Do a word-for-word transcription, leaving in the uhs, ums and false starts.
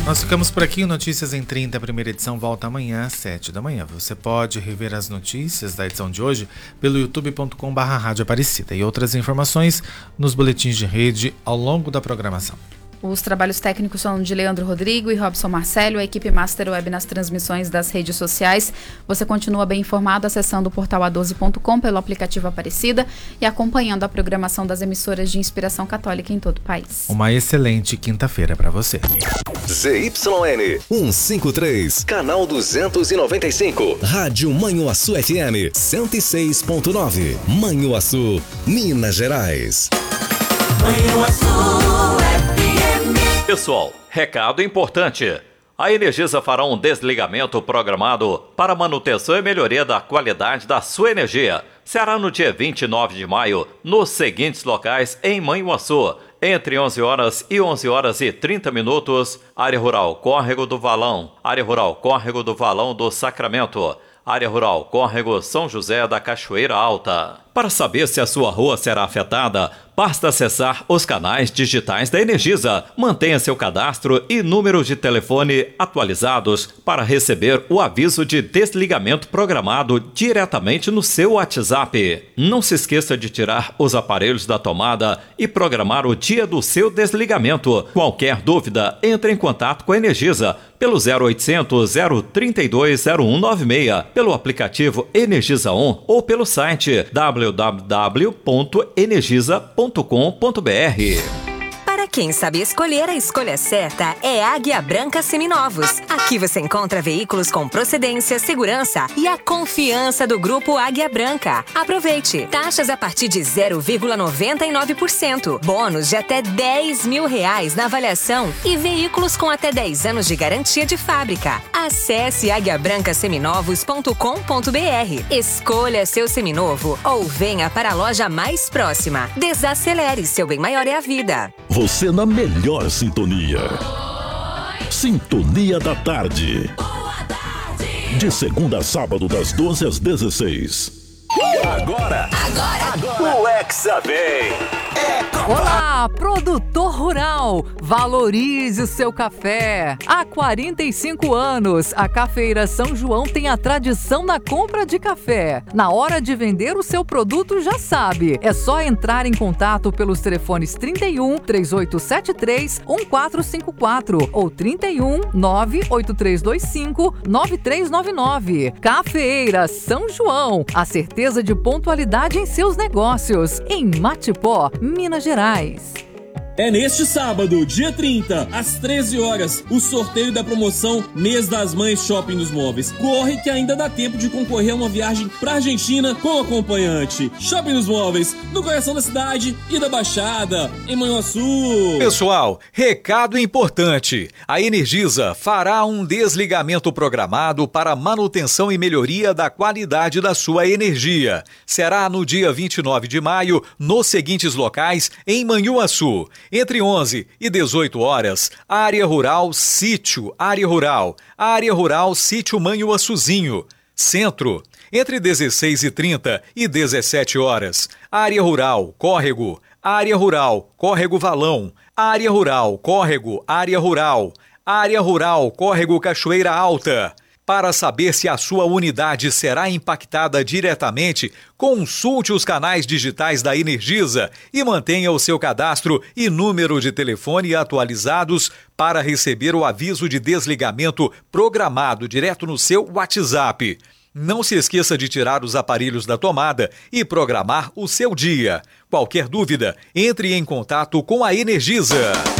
Nós ficamos por aqui. Notícias em trinta, a primeira edição volta amanhã às sete da manhã. Você pode rever as notícias da edição de hoje pelo youtube ponto com barra rádio Aparecida e outras informações nos boletins de rede ao longo da programação. Os trabalhos técnicos são de Leandro Rodrigo e Robson Marcelo, a equipe Master Web nas transmissões das redes sociais. Você continua bem informado acessando o portal a doze ponto com pelo aplicativo Aparecida e acompanhando a programação das emissoras de inspiração católica em todo o país. Uma excelente quinta-feira para você. Z Y N cento e cinquenta e três, canal duzentos e noventa e cinco, Rádio Manhuaçu F M cento e seis ponto nove, Manhuaçu, Minas Gerais. Manhuaçu F M. Pessoal, recado importante. A Energisa fará um desligamento programado para manutenção e melhoria da qualidade da sua energia. Será no dia vinte e nove de maio, nos seguintes locais em Manhuaçu. Entre onze horas e onze horas e trinta minutos, área rural Córrego do Valão, área rural Córrego do Valão do Sacramento, área rural Córrego São José da Cachoeira Alta. Para saber se a sua rua será afetada, basta acessar os canais digitais da Energisa. Mantenha seu cadastro e número de telefone atualizados para receber o aviso de desligamento programado diretamente no seu WhatsApp. Não se esqueça de tirar os aparelhos da tomada e programar o dia do seu desligamento. Qualquer dúvida, entre em contato com a Energisa pelo zero oitocentos, zero trinta e dois, zero um nove seis, pelo aplicativo Energisa On ou pelo site w w w ponto energisa ponto com ponto b r. Para quem sabe escolher, a escolha certa é Águia Branca Seminovos. Aqui você encontra veículos com procedência, segurança e a confiança do Grupo Águia Branca. Aproveite! Taxas a partir de zero vírgula noventa e nove por cento. Bônus de até dez mil reais na avaliação e veículos com até dez anos de garantia de fábrica. Acesse águia branca seminovos ponto com ponto b r. Escolha seu seminovo ou venha para a loja mais próxima. Desacelere, seu bem maior é a vida. Você na melhor sintonia. Sintonia da Tarde. De segunda a sábado, das doze às dezesseis. Agora, agora, agora. O Hexa vem. Olá, produtor rural, valorize o seu café. Há quarenta e cinco anos, a Cafeira São João tem a tradição na compra de café. Na hora de vender o seu produto, já sabe, é só entrar em contato pelos telefones trinta e um, três oito sete três, um quatro cinco quatro ou trinta e um, nove oito três dois cinco, nove três nove nove. Cafeira São João, a certeza de pontualidade em seus negócios, em Matipó, Minas Gerais. É neste sábado, dia trinta, às treze horas, o sorteio da promoção Mês das Mães Shopping dos Móveis. Corre que ainda dá tempo de concorrer a uma viagem pra Argentina com acompanhante. Shopping dos Móveis, no coração da cidade e da Baixada, em Manhuaçu. Pessoal, recado importante. A Energisa fará um desligamento programado para manutenção e melhoria da qualidade da sua energia. Será no dia vinte e nove de maio, nos seguintes locais em Manhuaçu. Entre onze e dezoito horas, área rural Sítio, área rural, área rural Sítio Manhuaçuzinho, Centro. Entre dezesseis e trinta e dezessete horas, área rural Córrego, área rural Córrego Valão, área rural Córrego, área rural, área rural Córrego Cachoeira Alta. Para saber se a sua unidade será impactada diretamente, consulte os canais digitais da Energisa e mantenha o seu cadastro e número de telefone atualizados para receber o aviso de desligamento programado direto no seu WhatsApp. Não se esqueça de tirar os aparelhos da tomada e programar o seu dia. Qualquer dúvida, entre em contato com a Energisa.